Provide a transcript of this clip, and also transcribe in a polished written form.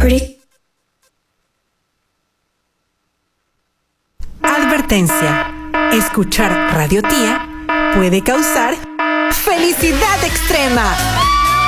Advertencia: escuchar Radio Tía puede causar felicidad extrema.